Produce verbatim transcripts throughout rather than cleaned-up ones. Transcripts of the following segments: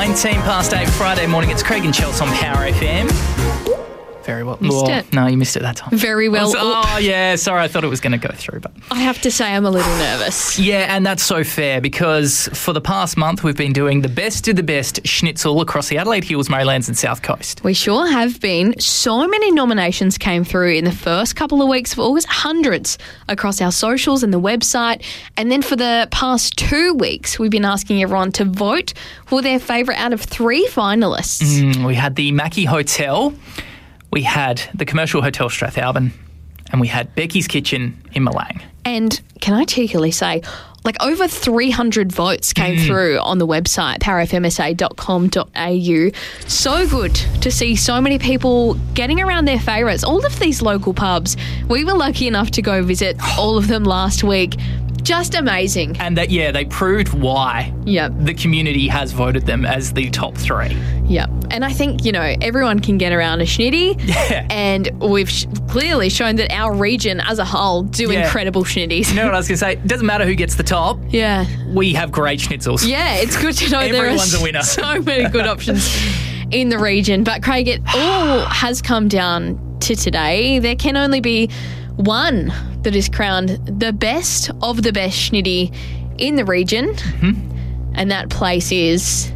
nineteen past eight Friday morning. It's Craig and Chelsea on Power F M. Very well. Missed oh, it. No, you missed it that time. Very well. Was, oh, yeah. Sorry, I thought it was going to go through. But I have to say I'm a little nervous. yeah, and that's so fair because for the past month we've been doing the best of the best schnitzel across the Adelaide Hills, Marylands and South Coast. We sure have been. So many nominations came through in the first couple of weeks of August, hundreds across our socials and the website. And then for the past two weeks, we've been asking everyone to vote for their favourite out of three finalists. Mm, we had the Mackie Hotel, we had the Commercial Hotel Strathalbyn, and we had Becky's Kitchen in Malang. And can I cheekily say, like over three hundred votes came mm. through on the website, power f m s a dot com dot a u. So good to see so many people getting around their favourites. All of these local pubs, we were lucky enough to go visit all of them last week. Just amazing. And that, yeah, they proved why yep. the community has voted them as the top three. Yeah. And I think, you know, everyone can get around a schnitty. Yeah. And we've sh- clearly shown that our region as a whole do yeah. incredible schnitties. You know what I was going to say? It doesn't matter who gets the top. Yeah. We have great schnitzels. Yeah, it's good to know there are Everyone's a winner. so many good options in the region. But Craig, it all has come down to today. There can only be one that is crowned the best of the best schnitty in the region. Mm-hmm. And that place is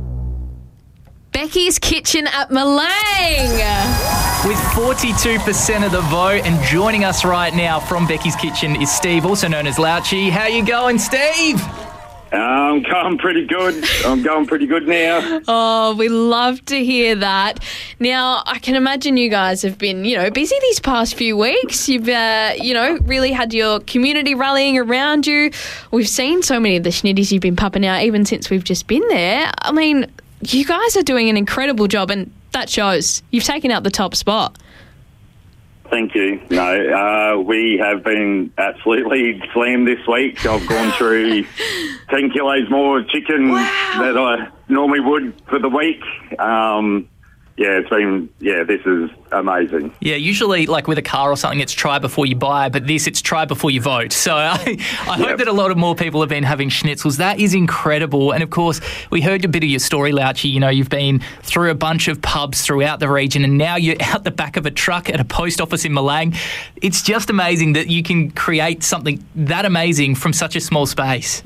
Becky's Kitchen at Malang. With forty-two percent of the vote, and joining us right now from Becky's Kitchen is Steve, also known as Louchy. How you going, Steve? I'm going pretty good. I'm going pretty good now. Oh, we love to hear that. Now, I can imagine you guys have been, you know, busy these past few weeks. You've, uh, you know, really had your community rallying around you. We've seen so many of the schnitties you've been pumping out even since we've just been there. I mean, you guys are doing an incredible job, and that shows. You've taken out the top spot. Thank you. No, uh, we have been absolutely slammed this week. I've gone through ten kilos more chicken wow. than I normally would for the week. Um, yeah, it's been, yeah, this is amazing. Yeah, usually like with a car or something, it's try before you buy, but this, it's try before you vote. So I, I yep. hope that a lot of more people have been having schnitzels. That is incredible. And of course, we heard a bit of your story, Louchy. You know, you've been through a bunch of pubs throughout the region, and now you're out the back of a truck at a post office in Malang. It's just amazing that you can create something that amazing from such a small space.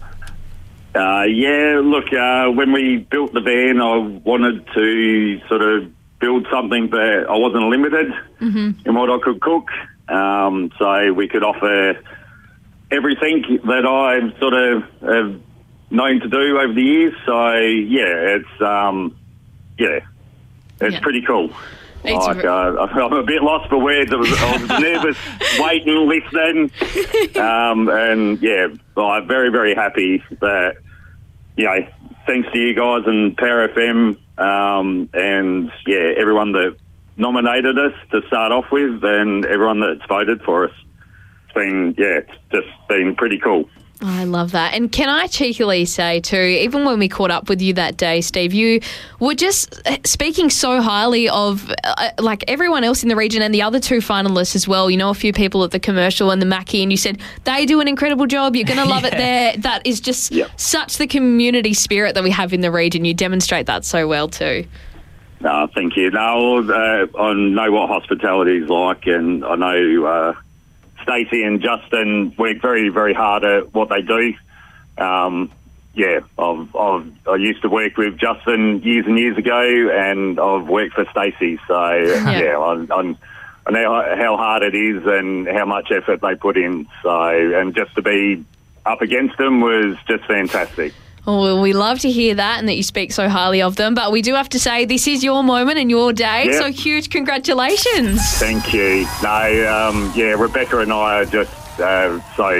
Uh, yeah, look, uh, when we built the van, I wanted to sort of build something that I wasn't limited mm-hmm. in what I could cook. Um, so we could offer everything that I sort of have known to do over the years. So, yeah, it's, um, yeah, it's yeah. pretty cool. It's like, uh, I'm a bit lost for words. I was, I was nervous, waiting, listening. Um, and, yeah, I'm very, very happy that, you know, thanks to you guys and Power F M um, and, yeah, everyone that nominated us to start off with and everyone that's voted for us. It's been, yeah, it's just been pretty cool. I love that. And can I cheekily say too, even when we caught up with you that day, Steve, you were just speaking so highly of uh, like everyone else in the region and the other two finalists as well. You know, a few people at the Commercial and the Mackie, and you said they do an incredible job. You're going to love yeah. it there. That is just yep. such the community spirit that we have in the region. You demonstrate that so well too. No, thank you. No, uh, I know what hospitality is like, and I know uh, Stacey and Justin work very, very hard at what they do. Um, yeah, I've, I've, I used to work with Justin years and years ago, and I've worked for Stacey. So, yeah, yeah I'm, I'm, I know how hard it is and how much effort they put in. So, and just to be up against them was just fantastic. Oh, well, we love to hear that and that you speak so highly of them. But we do have to say this is your moment and your day. Yep. So huge congratulations. Thank you. No, um, yeah, Rebecca and I are just uh, so